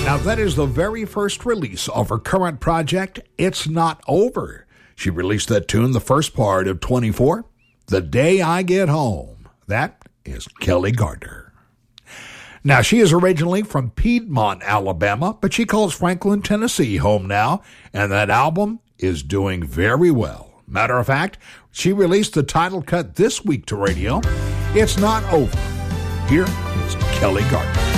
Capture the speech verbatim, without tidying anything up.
Now, that is the very first release of her current project, It's Not Over. She released that tune the first part of twenty-four, The Day I Get Home. That is Kelly Gardner. Now, she is originally from Piedmont, Alabama, but she calls Franklin, Tennessee home now, and that album is doing very well. Matter of fact, she released the title cut this week to radio. It's Not Over. Here is Kelly Gardner.